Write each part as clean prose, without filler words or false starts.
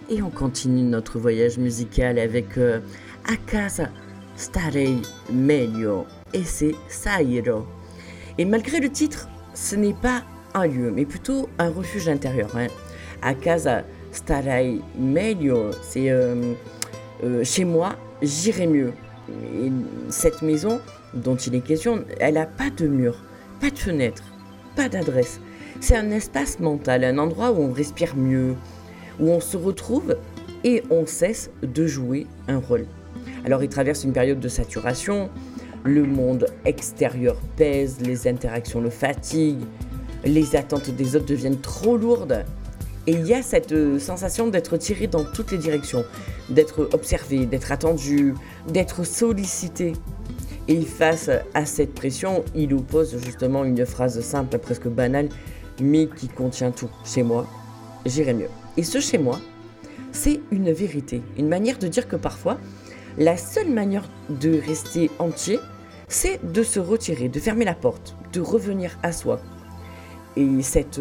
Et on continue notre voyage musical avec A casa starei meglio et c'est Sairo. Et malgré le titre, ce n'est pas un lieu, mais plutôt un refuge intérieur. A casa starei meglio, c'est chez moi, j'irai mieux. Et cette maison dont il est question, elle n'a pas de mur, pas de fenêtre, pas d'adresse. C'est un espace mental, un endroit où on respire mieux, où on se retrouve et on cesse de jouer un rôle. Alors il traverse une période de saturation, le monde extérieur pèse, les interactions le fatiguent, les attentes des autres deviennent trop lourdes. Et il y a cette sensation d'être tiré dans toutes les directions, d'être observé, d'être attendu, d'être sollicité. Et face à cette pression, il oppose justement une phrase simple, presque banale, mais qui contient tout. Chez moi, j'irai mieux. Et ce chez moi, c'est une vérité, une manière de dire que parfois, la seule manière de rester entier, c'est de se retirer, de fermer la porte, de revenir à soi. Et cette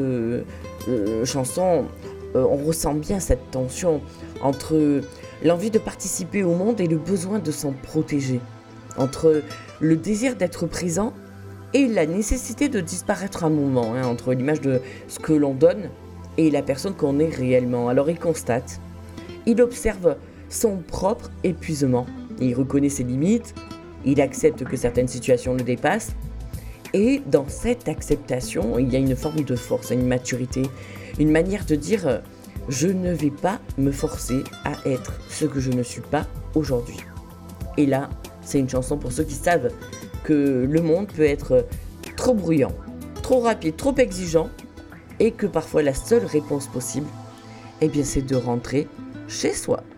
chanson, on ressent bien cette tension entre l'envie de participer au monde et le besoin de s'en protéger, entre le désir d'être présent et la nécessité de disparaître un moment, entre l'image de ce que l'on donne et la personne qu'on est réellement. Alors il constate, il observe son propre épuisement, il reconnaît ses limites, il accepte que certaines situations le dépassent. Et dans cette acceptation, il y a une forme de force, une maturité, une manière de dire « je ne vais pas me forcer à être ce que je ne suis pas aujourd'hui ». Et là, c'est une chanson pour ceux qui savent que le monde peut être trop bruyant, trop rapide, trop exigeant, et que parfois la seule réponse possible, eh bien, c'est de rentrer chez soi.